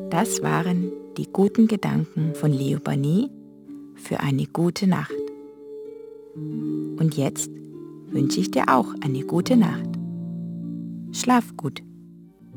Das waren die guten Gedanken von Leo Burnett für eine gute Nacht. Und jetzt wünsche ich dir auch eine gute Nacht. Schlaf gut.